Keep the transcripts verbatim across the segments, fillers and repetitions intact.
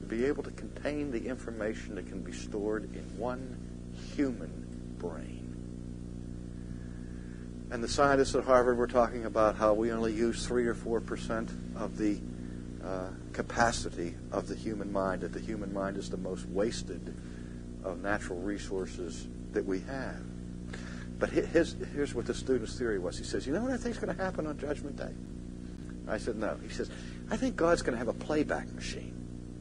be able to contain the information that can be stored in one human brain. And the scientists at Harvard were talking about how we only use three or four percent of the uh, capacity of the human mind, that the human mind is the most wasted of natural resources that we have. But his, here's what the student's theory was. He says, you know what I think is going to happen on Judgment Day? I said, no. He says, I think God's going to have a playback machine.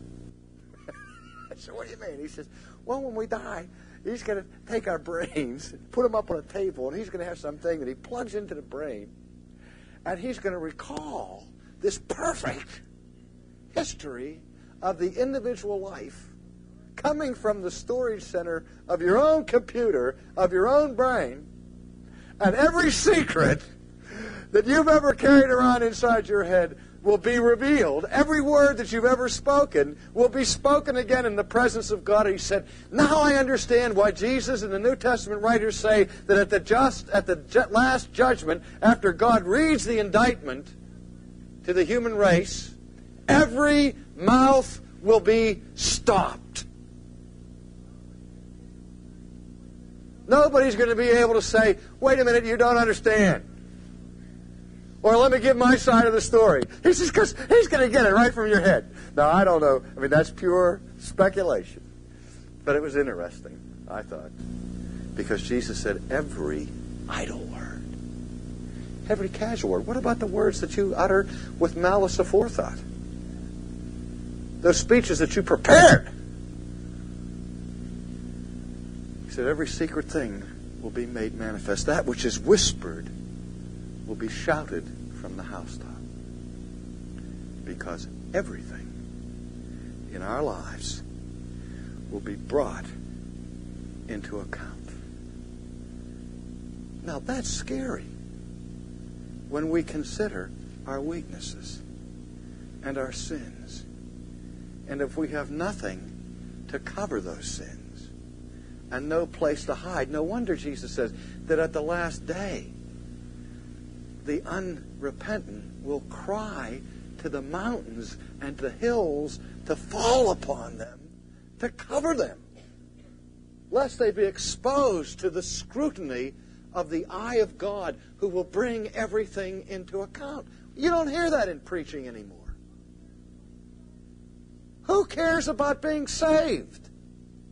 I said, what do you mean? He says, well, when we die, He's going to take our brains, put them up on a table, and He's going to have something that He plugs into the brain, and He's going to recall this perfect history of the individual life coming from the storage center of your own computer, of your own brain, and every secret that you've ever carried around inside your head will be revealed. Every word that you've ever spoken will be spoken again in the presence of God. He said, now I understand why Jesus and the New Testament writers say that at the just at the ju- last judgment, after God reads the indictment to the human race, every mouth will be stopped. Nobody's going to be able to say, wait a minute, you don't understand. Or let me give my side of the story. He says, because he's going to get it right from your head. Now, I don't know. I mean, that's pure speculation. But it was interesting, I thought. Because Jesus said every idle word. Every casual word. What about the words that you utter with malice aforethought? Those speeches that you prepared. He said every secret thing will be made manifest. That which is whispered will be shouted from the housetop. Because everything in our lives will be brought into account. Now that's scary when we consider our weaknesses and our sins. And if we have nothing to cover those sins and no place to hide, no wonder Jesus says that at the last day the unrepentant will cry to the mountains and the hills to fall upon them, to cover them, lest they be exposed to the scrutiny of the eye of God, who will bring everything into account. You don't hear that in preaching anymore. Who cares about being saved?